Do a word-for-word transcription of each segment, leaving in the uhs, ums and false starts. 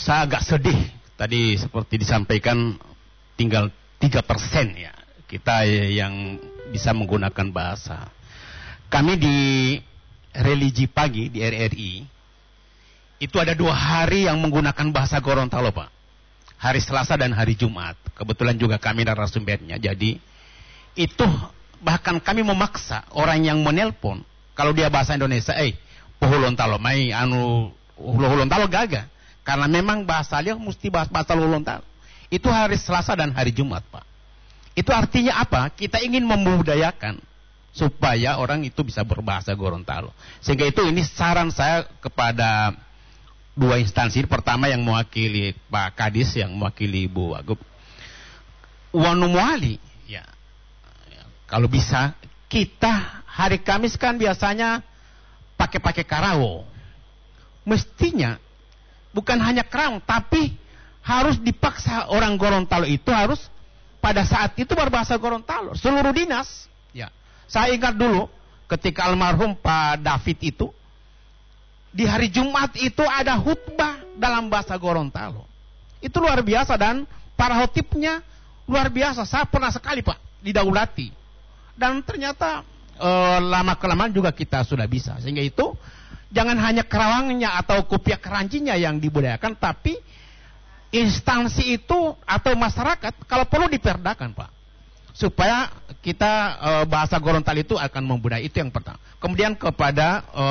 saya agak sedih tadi seperti disampaikan tinggal tiga persen ya kita yang bisa menggunakan bahasa. Kami di religi pagi di R R I itu ada dua hari yang menggunakan bahasa Gorontalo, Pak. Hari Selasa dan hari Jumat. Kebetulan juga kami narasumbernya. Jadi itu bahkan kami memaksa orang yang menelpon kalau dia bahasa Indonesia, eh Poholontalo mai anu Poholontalo gaga. Karena memang bahasa dia mesti bahasa, bahasa Poholontalo. Itu hari Selasa dan hari Jumat, Pak. Itu artinya apa? Kita ingin membudayakan supaya orang itu bisa berbahasa Gorontalo. Sehingga itu ini saran saya kepada dua instansi. Pertama yang mewakili Pak Kadis, yang mewakili Ibu Wagub. Wanu Muali, ya, ya, kalau bisa kita hari Kamis kan biasanya pakai-pakai karawo. Mestinya bukan hanya karawo, tapi harus dipaksa orang Gorontalo itu harus pada saat itu berbahasa Gorontalo. Seluruh dinas. Ya, saya ingat dulu ketika almarhum Pak David itu di hari Jumat itu ada khutbah dalam bahasa Gorontalo. Itu luar biasa dan para khotibnya luar biasa. Saya pernah sekali, Pak, didaulati. Dan ternyata e, lama-kelamaan juga kita sudah bisa. Sehingga itu jangan hanya kerawangnya atau kopiah keranjinya yang dibudayakan, tapi instansi itu atau masyarakat kalau perlu diperdakan, Pak. Supaya kita e, bahasa Gorontalo itu akan membudaya. Itu yang pertama. Kemudian kepada e,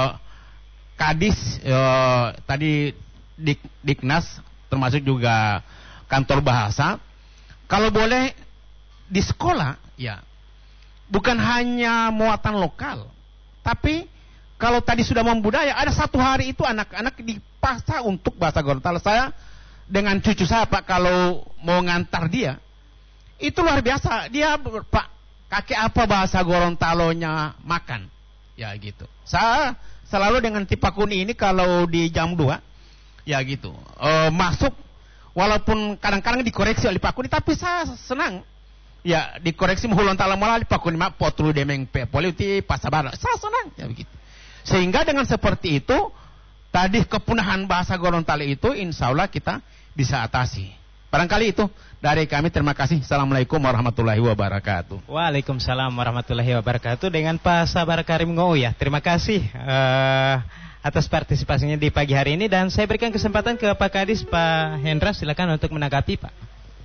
Kadis, eh, tadi Dik, Diknas, termasuk juga kantor bahasa, kalau boleh di sekolah, ya, bukan hanya muatan lokal, tapi kalau tadi sudah membudaya, ada satu hari itu anak-anak dipaksa untuk bahasa Gorontalo. Saya dengan cucu saya, Pak, kalau mau ngantar dia, itu luar biasa. Dia, Pak, kakek apa bahasa Gorontalonya makan, ya gitu. Saya selalu dengan Tipakuni ini kalau di jam dua ya gitu e, masuk walaupun kadang-kadang dikoreksi oleh Pakuni, tapi saya senang ya dikoreksi Poholontalo malah Pakuni mak potru demeng pe politik pasabara, saya senang ya begitu. Sehingga dengan seperti itu tadi kepunahan bahasa Gorontalo itu insya Allah kita bisa atasi. Barangkali itu dari kami. Terima kasih. Assalamualaikum warahmatullahi wabarakatuh. Waalaikumsalam warahmatullahi wabarakatuh. Dengan Pak Sabar Karim Ngou ya. Terima kasih uh, atas partisipasinya di pagi hari ini. Dan saya berikan kesempatan ke Pak Kadis, Pak Hendra. Silakan untuk menanggapi, Pak.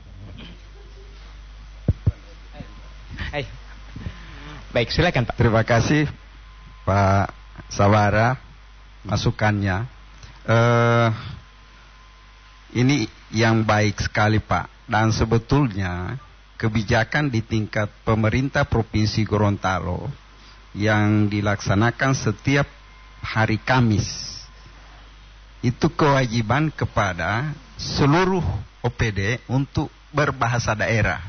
Hai. Baik, silakan, Pak. Terima kasih Pak Sawara masukannya. Uh, ini yang baik sekali, Pak. Dan sebetulnya kebijakan di tingkat pemerintah Provinsi Gorontalo yang dilaksanakan setiap hari Kamis itu kewajiban kepada seluruh O P D untuk berbahasa daerah.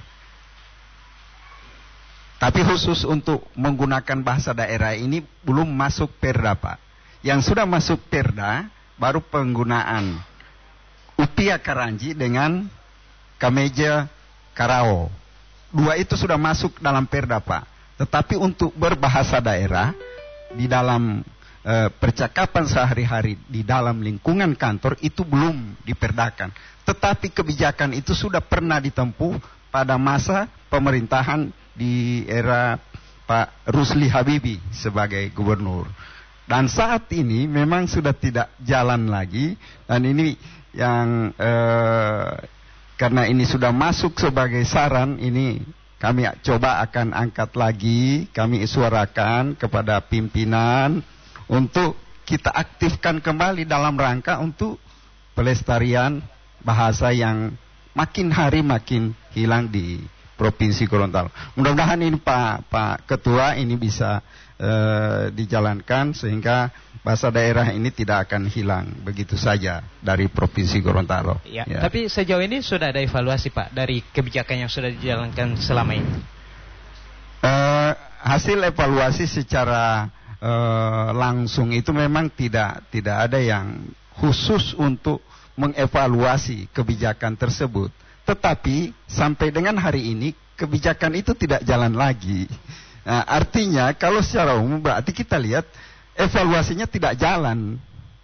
Tapi khusus untuk menggunakan bahasa daerah ini belum masuk Perda, Pak. Yang sudah masuk Perda baru penggunaan Upia Karanji dengan Kameja Karao. Dua itu sudah masuk dalam Perda, Pak. Tetapi untuk berbahasa daerah di dalam e, percakapan sehari-hari di dalam lingkungan kantor itu belum diperdakan. Tetapi kebijakan itu sudah pernah ditempuh pada masa pemerintahan di era Pak Rusli Habibi sebagai gubernur. Dan saat ini memang sudah tidak jalan lagi. Dan ini yang eh, karena ini sudah masuk sebagai saran, ini kami coba akan angkat lagi, kami suarakan kepada pimpinan untuk kita aktifkan kembali dalam rangka untuk pelestarian bahasa yang makin hari makin hilang di Provinsi Gorontalo. Mudah-mudahan ini Pak Pak Ketua ini bisa eh, dijalankan sehingga bahasa daerah ini tidak akan hilang begitu saja dari Provinsi Gorontalo. Ya, ya. Tapi sejauh ini sudah ada evaluasi, Pak, dari kebijakan yang sudah dijalankan selama ini? Uh, hasil evaluasi secara uh, langsung itu memang tidak tidak ada yang khusus untuk mengevaluasi kebijakan tersebut. Tetapi sampai dengan hari ini kebijakan itu tidak jalan lagi. Nah, artinya kalau secara umum berarti kita lihat evaluasinya tidak jalan.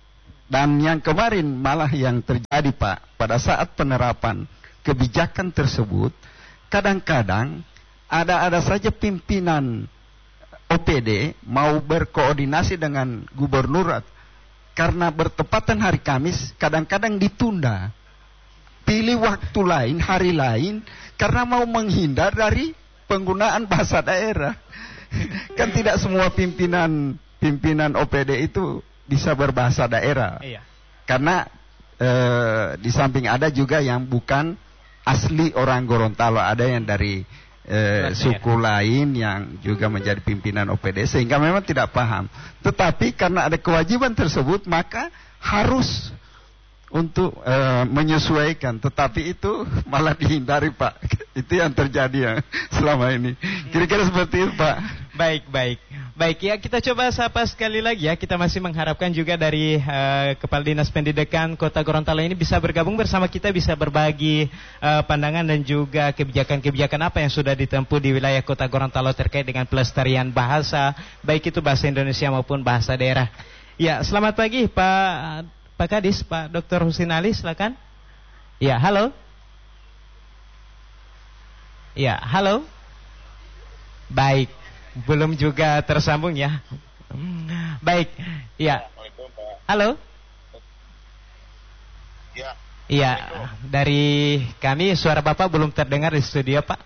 Dan yang kemarin malah yang terjadi Pak, pada saat penerapan kebijakan tersebut, kadang-kadang ada-ada saja pimpinan O P D mau berkoordinasi dengan gubernur karena bertepatan hari Kamis, kadang-kadang ditunda. Pilih waktu lain, hari lain, karena mau menghindar dari penggunaan bahasa daerah. Kan tidak semua pimpinan pimpinan O P D itu bisa berbahasa daerah. Iya. Karena eh, di samping ada juga yang bukan asli orang Gorontalo, ada yang dari eh, suku lain yang juga menjadi pimpinan O P D, sehingga memang tidak paham. Tetapi karena ada kewajiban tersebut, maka harus untuk uh, menyesuaikan, tetapi itu malah dihindari Pak. Itu yang terjadi ya selama ini. Kira-kira seperti itu Pak. Baik, baik. Baik ya, kita coba sapa sekali lagi ya. Kita masih mengharapkan juga dari uh, Kepala Dinas Pendidikan Kota Gorontalo ini bisa bergabung bersama kita, bisa berbagi uh, pandangan dan juga kebijakan-kebijakan apa yang sudah ditempuh di wilayah Kota Gorontalo terkait dengan pelestarian bahasa, baik itu bahasa Indonesia maupun bahasa daerah. Ya, selamat pagi Pak Pak Kadis, Pak Doktor Husin Ali, silakan. Ya, halo. Ya, halo. Baik, belum juga tersambung ya. Baik, ya. Halo. Ya. Iya, dari kami suara Bapak belum terdengar di studio, Pak.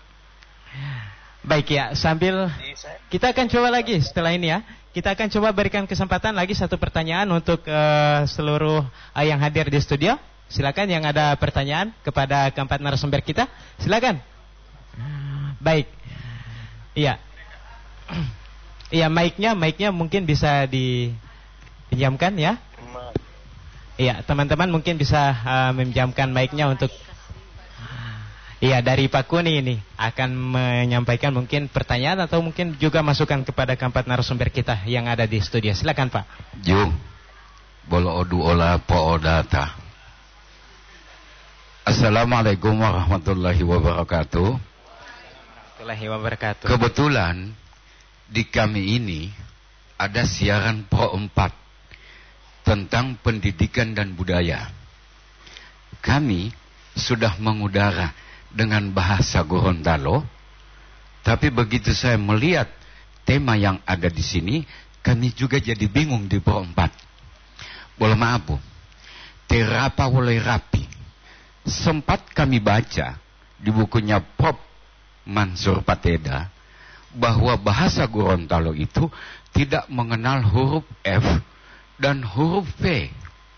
Baik ya, sambil kita akan coba lagi setelah ini ya. Kita akan coba berikan kesempatan lagi satu pertanyaan untuk uh, seluruh uh, yang hadir di studio. Silakan yang ada pertanyaan kepada keempat narasumber kita. Silakan. Baik. Iya. Iya, mic-nya, mic-nya mungkin bisa dipinjamkan ya. Iya, teman-teman mungkin bisa uh, meminjamkan mic-nya untuk. Iya, dari Pak Kuni ini akan menyampaikan mungkin pertanyaan atau mungkin juga masukan kepada keempat narasumber kita yang ada di studio. Silakan Pak. Jung, bolo odu ola po odata. Assalamualaikum warahmatullahi wabarakatuh. Warahmatullahi wabarakatuh. Kebetulan di kami ini ada siaran Pro empat tentang pendidikan dan budaya. Kami sudah mengudara dengan bahasa Gorontalo, tapi begitu saya melihat tema yang ada di sini, kami juga jadi bingung di Pro empat. Boleh maaf Bu, terapa oleh rapi. Sempat kami baca di bukunya Prof Mansur Pateda bahwa bahasa Gorontalo itu tidak mengenal huruf F dan huruf V.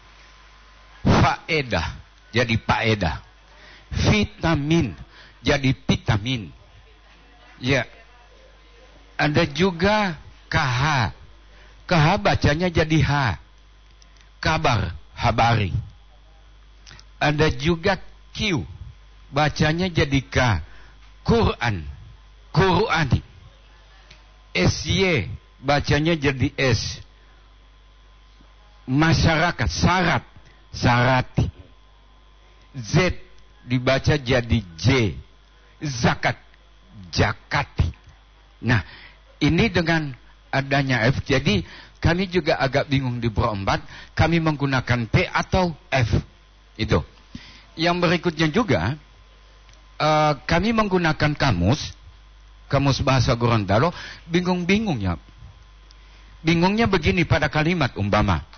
Faedah jadi paedah. Vitamin jadi vitamin. Ya. Ada juga K H. K H bacanya jadi H. Kabar, habari. Ada juga Q. Bacanya jadi K. Quran, Qurani. S Y bacanya jadi S. Masyarakat, syarat, syarati. Z dibaca jadi J. Zakat, jakati. Nah, ini dengan adanya F, jadi kami juga agak bingung di Pro empat, kami menggunakan P atau F. Itu. Yang berikutnya juga, uh, kami menggunakan kamus, kamus bahasa Gorontalo, bingung-bingungnya. Bingungnya begini pada kalimat umpama.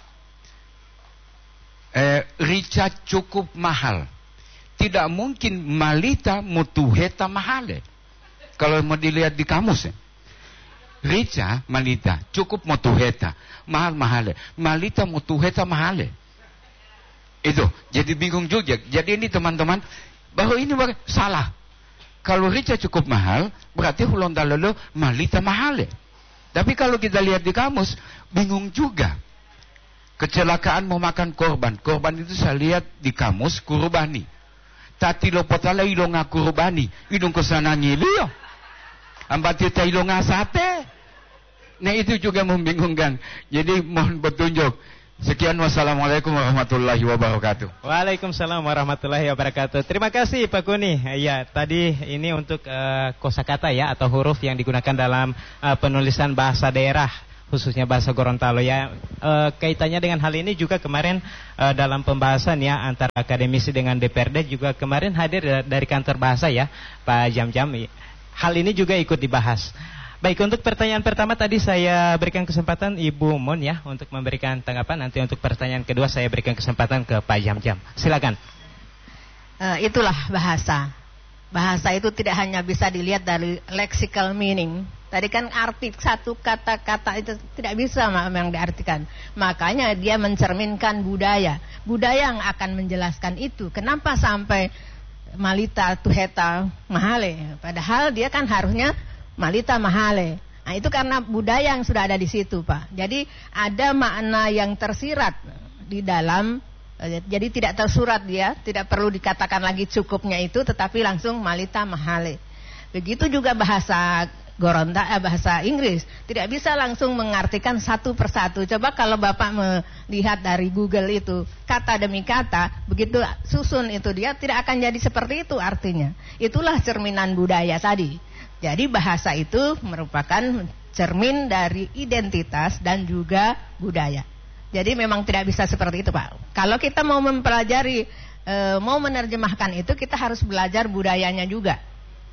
Eh, rica cukup mahal. Tidak mungkin malita mutuheta mahale. Kalau mau dilihat di kamus ya. Rica malita cukup mutuheta mahal mahale. Malita mutuheta mahale. Itu jadi bingung juga. Jadi ini teman-teman bahwa ini salah. Kalau rica cukup mahal berarti Gorontalo malita mahale. Tapi kalau kita lihat di kamus bingung juga. Kecelakaan memakan korban. Korban itu saya lihat di kamus kurbani. Tati lopotala ilonga kurbani. Idong kesana nyilio. Ambati ta ilonga sate. Nah itu juga membingungkan. Jadi mohon petunjuk. Sekian, wassalamualaikum warahmatullahi wabarakatuh. Waalaikumsalam warahmatullahi wabarakatuh. Terima kasih Pak Kuni. Ya, tadi ini untuk uh, kosakata ya atau huruf yang digunakan dalam uh, penulisan bahasa daerah khususnya bahasa Gorontalo ya. E, kaitannya dengan hal ini juga kemarin e, dalam pembahasan ya antara akademisi dengan D P R D juga kemarin hadir dari kantor bahasa ya Pak Jam-Jam. Hal ini juga ikut dibahas. Baik, untuk pertanyaan pertama tadi saya berikan kesempatan Ibu Mon ya untuk memberikan tanggapan. Nanti untuk pertanyaan kedua saya berikan kesempatan ke Pak Jam-Jam. Silakan. E, itulah bahasa. Bahasa itu tidak hanya bisa dilihat dari lexical meaning. Tadi kan arti satu kata-kata itu tidak bisa yang diartikan. Makanya dia mencerminkan budaya. Budaya yang akan menjelaskan itu. Kenapa sampai Malita Tuheta Mahale? Padahal dia kan harusnya Malita Mahale. Nah, itu karena budaya yang sudah ada di situ, Pak. Jadi ada makna yang tersirat di dalam. Jadi tidak tersurat dia, tidak perlu dikatakan lagi cukupnya itu, tetapi langsung Malita Mahale. Begitu juga bahasa Gorontalo, eh, bahasa Inggris tidak bisa langsung mengartikan satu persatu. Coba kalau Bapak melihat dari Google itu kata demi kata, begitu susun itu dia tidak akan jadi seperti itu artinya. Itulah cerminan budaya tadi. Jadi bahasa itu merupakan cermin dari identitas dan juga budaya. Jadi memang tidak bisa seperti itu, Pak. Kalau kita mau mempelajari, e, mau menerjemahkan itu, kita harus belajar budayanya juga.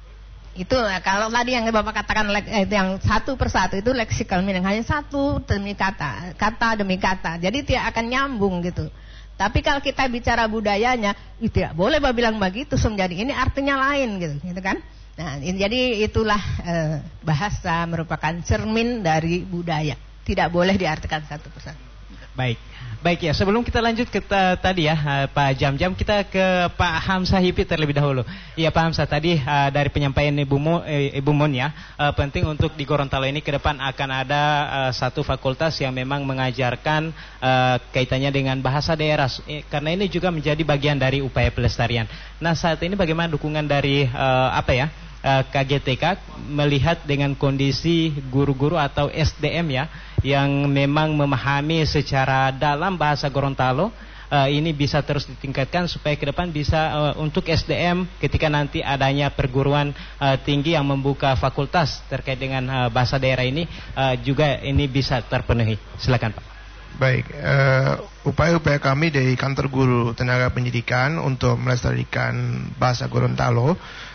Itu kalau tadi yang Bapak katakan eh, yang satu persatu itu lexical meaning, hanya satu demi kata, kata demi kata. Jadi tidak akan nyambung gitu. Tapi kalau kita bicara budayanya, itu tidak boleh Bapak bilang begitu, menjadi ini artinya lain gitu, gitu kan? Nah, ini, jadi itulah e, bahasa merupakan cermin dari budaya. Tidak boleh diartikan satu persatu. Baik, baik ya. Sebelum kita lanjut ke tadi ya Pak Jam-Jam, kita ke Pak Hamzah Hipi terlebih dahulu. Iya Pak Hamzah, tadi uh, dari penyampaian Ibu Mon, eh, Ibu Mon ya, uh, penting untuk di Gorontalo ini ke depan akan ada uh, satu fakultas yang memang mengajarkan uh, kaitannya dengan bahasa daerah, eh, karena ini juga menjadi bagian dari upaya pelestarian. Nah saat ini bagaimana dukungan dari uh, apa ya? K G T K melihat dengan kondisi guru-guru atau S D M ya yang memang memahami secara dalam bahasa Gorontalo, uh, ini bisa terus ditingkatkan supaya ke depan bisa uh, untuk S D M ketika nanti adanya perguruan uh, tinggi yang membuka fakultas terkait dengan uh, bahasa daerah ini uh, juga ini bisa terpenuhi. Silakan Pak. Baik, uh, upaya-upaya kami dari kantor guru tenaga pendidikan untuk melestarikan bahasa Gorontalo.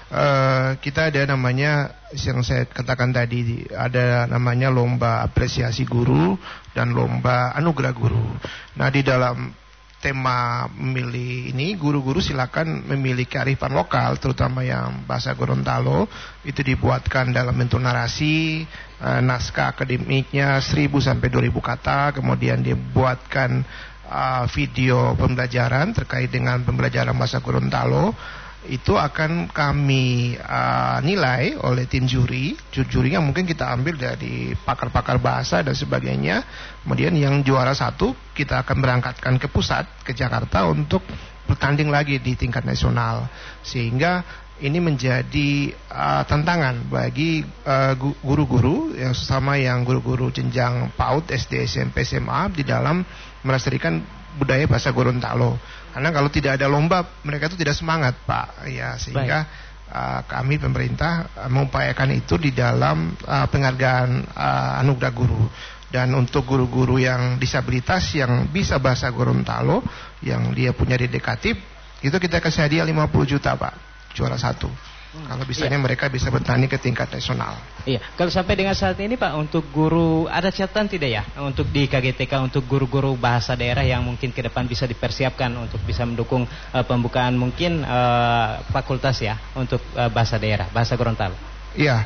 Uh, kita ada namanya yang saya katakan tadi, ada namanya lomba apresiasi guru dan lomba anugerah guru. Nah di dalam tema memilih ini, guru-guru silakan memilih kearifan lokal, terutama yang bahasa Gorontalo. Itu dibuatkan dalam bentuk narasi, uh, naskah akademiknya seribu sampai dua ribu kata, kemudian dibuatkan uh, video pembelajaran terkait dengan pembelajaran bahasa Gorontalo. Itu akan kami uh, nilai oleh tim juri. Jurinya mungkin kita ambil dari pakar-pakar bahasa dan sebagainya. Kemudian yang juara satu kita akan berangkatkan ke pusat, ke Jakarta untuk bertanding lagi di tingkat nasional. Sehingga ini menjadi uh, tantangan bagi uh, guru-guru yang sesama yang guru-guru jenjang PAUD, S D, S M P, S M A di dalam melestarikan budaya bahasa Gorontalo. Karena kalau tidak ada lomba, mereka itu tidak semangat, Pak. Ya, sehingga uh, kami pemerintah uh, mengupayakan itu di dalam uh, penghargaan uh, anugerah guru. Dan untuk guru-guru yang disabilitas yang bisa bahasa Gorontalo, yang dia punya dedikatif, itu kita kasih hadiah lima puluh juta, Pak. Juara satu. Hmm, kalau bisanya iya. Mereka bisa bertanding ke tingkat nasional. Iya, kalau sampai dengan saat ini Pak, untuk guru ada catatan tidak ya untuk di K G T K untuk guru-guru bahasa daerah yang mungkin ke depan bisa dipersiapkan untuk bisa mendukung uh, pembukaan mungkin uh, fakultas ya untuk uh, bahasa daerah, bahasa Gorontalo. Iya.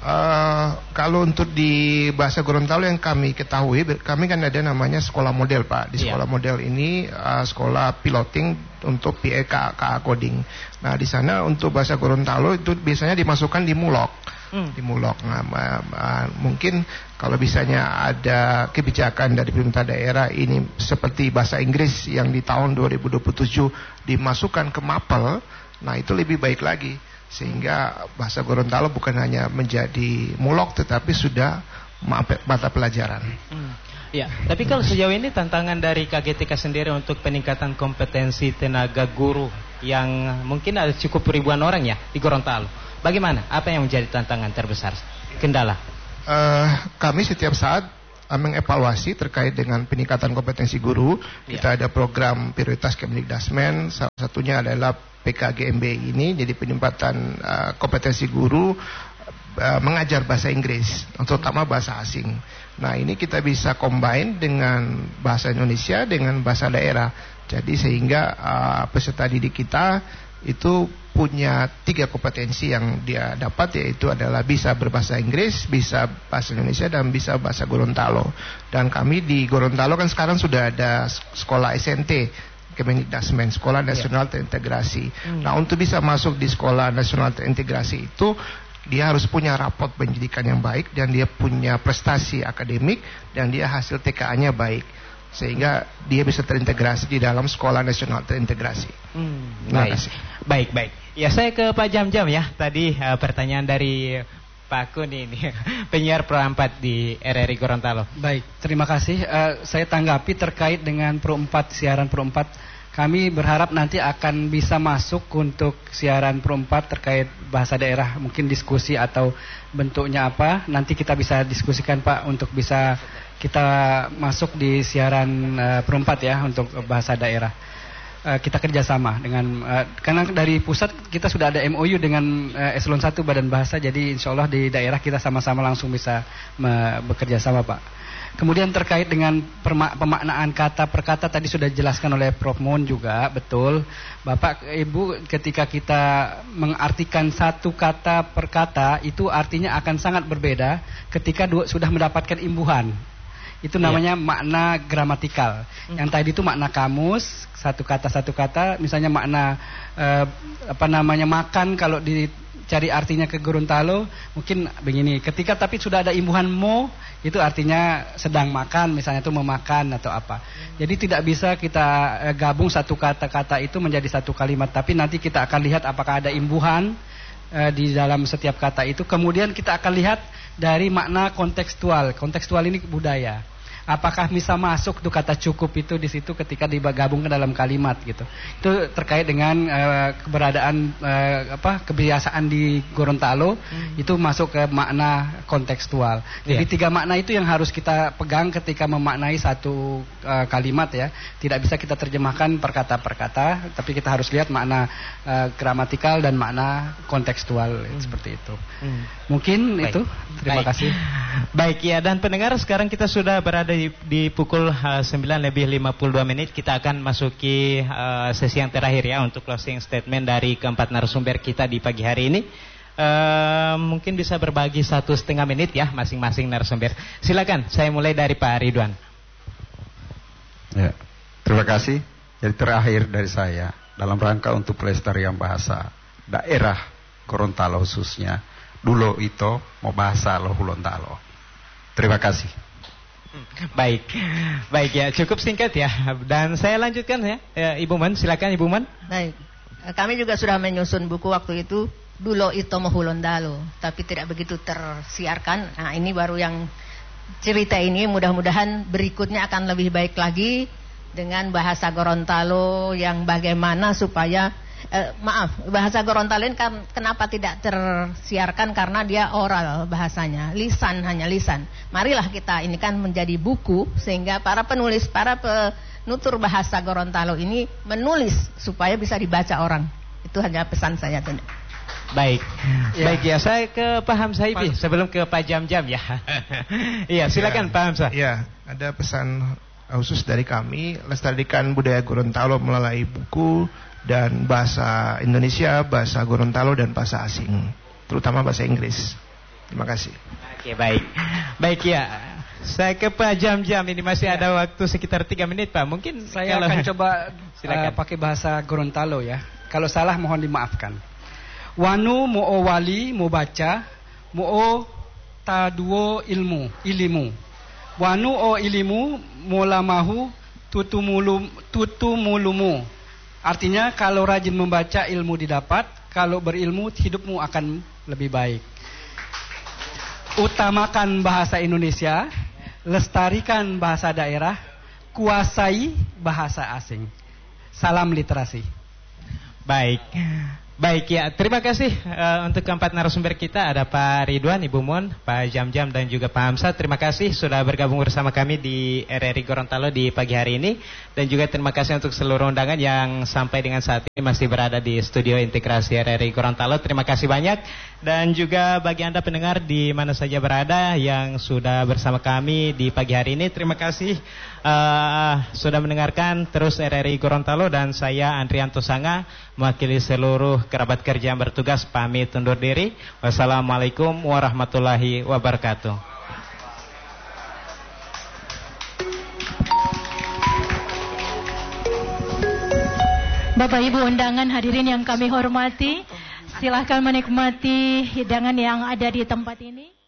Uh, kalau untuk di bahasa Gorontalo yang kami ketahui, kami kan ada namanya sekolah model, Pak. Di sekolah yeah. model ini uh, sekolah piloting untuk P E K, K A coding. Nah di sana untuk bahasa Gorontalo itu biasanya dimasukkan di Mulok, hmm. di Mulok. Nah, uh, uh, mungkin kalau bisanya ada kebijakan dari pemerintah daerah ini seperti bahasa Inggris yang di tahun dua ribu dua puluh tujuh dimasukkan ke Mapel, nah itu lebih baik lagi. Sehingga bahasa Gorontalo bukan hanya menjadi mulok tetapi sudah mata pelajaran. Hmm. Ya, tapi kalau sejauh ini tantangan dari K G T K sendiri untuk peningkatan kompetensi tenaga guru yang mungkin ada cukup ribuan orang ya di Gorontalo. Bagaimana? Apa yang menjadi tantangan terbesar? Kendala? Uh, kami setiap saat mengevaluasi terkait dengan peningkatan kompetensi guru. Ya. Kita ada program prioritas Kemendikdasmen, salah satunya adalah P K G M B ini, jadi peningkatan uh, kompetensi guru uh, mengajar bahasa Inggris, terutama bahasa asing. Nah, ini kita bisa combine dengan bahasa Indonesia dengan bahasa daerah. Jadi sehingga uh, peserta didik kita itu punya tiga kompetensi yang dia dapat, yaitu adalah bisa berbahasa Inggris, bisa bahasa Indonesia, dan bisa bahasa Gorontalo. Dan kami di Gorontalo kan sekarang sudah ada sekolah S N T, Kemendikdasmen, Sekolah Nasional Terintegrasi. Hmm. Nah, untuk bisa masuk di Sekolah Nasional Terintegrasi itu dia harus punya rapot pendidikan yang baik, dan dia punya prestasi akademik, dan dia hasil T K A-nya baik, sehingga dia bisa terintegrasi di dalam Sekolah Nasional Terintegrasi. Hmm, Terima baik. kasih. Baik, baik. Ya, saya ke Pak Jam-Jam ya. Tadi uh, pertanyaan dari Pak Kun ini, penyiar Pro empat di R R I Gorontalo. Baik, terima kasih. Uh, saya tanggapi terkait dengan Pro empat, siaran Pro empat. Kami berharap nanti akan bisa masuk untuk siaran Pro empat terkait bahasa daerah, mungkin diskusi atau bentuknya apa. Nanti kita bisa diskusikan, Pak, untuk bisa kita masuk di siaran uh, Pro empat ya untuk bahasa daerah. Uh, kita kerjasama dengan uh, karena dari pusat kita sudah ada M O U dengan uh, eselon satu Badan Bahasa, jadi insya Allah di daerah kita sama-sama langsung bisa me- bekerja sama, Pak. Kemudian terkait dengan perma- pemaknaan kata per kata tadi sudah dijelaskan oleh Prof Moon juga, betul. Bapak, Ibu, ketika kita mengartikan satu kata per kata itu artinya akan sangat berbeda ketika dua, sudah mendapatkan imbuhan. Itu namanya yeah. makna gramatikal. Hmm. Yang tadi itu makna kamus, satu kata satu kata. Misalnya makna eh, apa namanya makan, kalau dicari artinya ke Gorontalo mungkin begini. Ketika tapi sudah ada imbuhan mo, itu artinya sedang makan, misalnya itu memakan atau apa. Hmm. Jadi tidak bisa kita eh, gabung satu kata-kata itu menjadi satu kalimat. Tapi nanti kita akan lihat apakah ada imbuhan eh, di dalam setiap kata itu. Kemudian kita akan lihat dari makna kontekstual. Kontekstual ini budaya. Apakah bisa masuk tuh kata cukup itu di situ ketika digabung ke dalam kalimat gitu. Itu terkait dengan uh, keberadaan uh, apa kebiasaan di Gorontalo, hmm. itu masuk ke makna kontekstual. Jadi yeah. tiga makna itu yang harus kita pegang ketika memaknai satu uh, kalimat ya. Tidak bisa kita terjemahkan per kata per kata, tapi kita harus lihat makna uh, gramatikal dan makna kontekstual hmm. seperti itu. Hmm. Mungkin Baik. itu. Terima Baik. kasih. Baik ya, dan pendengar, sekarang kita sudah berada di, di pukul uh, sembilan lebih lima puluh dua menit. Kita akan masuki uh, sesi yang terakhir ya untuk closing statement dari keempat narasumber kita di pagi hari ini. Uh, mungkin bisa berbagi satu setengah menit ya masing-masing narasumber. Silakan, saya mulai dari Pak Ridwan. Ya, terima kasih. Jadi terakhir dari saya dalam rangka untuk pelestarian bahasa daerah Gorontalo khususnya, Dulo Ito mau bahasa lo Hulontalo. Terima kasih. Baik, baik ya, cukup singkat ya. Dan saya lanjutkan ya, ya Ibu Man, silakan Ibu Man. Baik, kami juga sudah menyusun buku waktu itu Dulo Ito Mohulondalo, tapi tidak begitu tersiarkan. Nah, ini baru yang cerita ini, mudah-mudahan berikutnya akan lebih baik lagi dengan bahasa Gorontalo yang bagaimana supaya Eh, maaf, bahasa Gorontalo ini kan kenapa tidak tersiarkan, karena dia oral bahasanya, lisan, hanya lisan. Marilah kita ini kan menjadi buku, sehingga para penulis, para penutur bahasa Gorontalo ini menulis supaya bisa dibaca orang. Itu hanya pesan saya. Baik, ya. Baik ya, saya ke Pak Hamzah Ibi sebelum ke Pak Jam-Jam ya. Iya, silakan ya, Pak Hamzah. Iya, ada pesan khusus dari kami, lestarikan budaya Gorontalo melalui buku dan bahasa Indonesia, bahasa Gorontalo, dan bahasa asing, terutama bahasa Inggris. Terima kasih. Oke, baik. Baik ya, saya ke Pak Jam-Jam, ini masih ya. Ada waktu sekitar tiga menit Pak. Mungkin saya kalau... akan coba uh, pakai bahasa Gorontalo ya. Kalau salah mohon dimaafkan. Wanu mo'o wali mo baca, mo'o taduo ilmu, ilimu. Wanu o ilimu molamahu tutumulu tutumulumu. Artinya kalau rajin membaca ilmu didapat, kalau berilmu hidupmu akan lebih baik. Utamakan bahasa Indonesia, lestarikan bahasa daerah, kuasai bahasa asing. Salam literasi. Baik. Baik ya, terima kasih uh, untuk keempat narasumber kita. Ada Pak Ridwan, Ibu Mon, Pak Jam-Jam dan juga Pak Hamzah. Terima kasih sudah bergabung bersama kami di R R I Gorontalo di pagi hari ini. Dan juga terima kasih untuk seluruh undangan yang sampai dengan saat ini masih berada di studio integrasi R R I Gorontalo. Terima kasih banyak. Dan juga bagi Anda pendengar di mana saja berada yang sudah bersama kami di pagi hari ini, terima kasih uh, sudah mendengarkan terus R R I Gorontalo. Dan saya Andrianto Sanga mewakili seluruh kerabat kerja yang bertugas pamit undur diri. Wassalamualaikum warahmatullahi wabarakatuh. Bapak Ibu undangan, hadirin yang kami hormati, silahkan menikmati hidangan yang ada di tempat ini.